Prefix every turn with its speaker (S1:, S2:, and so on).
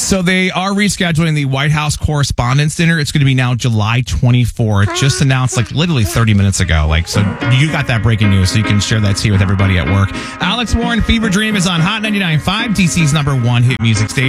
S1: So they are rescheduling the White House Correspondents' Dinner. It's going to be now July 24th. Just announced like literally 30 minutes ago. So you got that breaking news, so you can share that tea with everybody at work. Alex Warren, Fever Dream is on Hot 99.5, DC's #1 hit music station.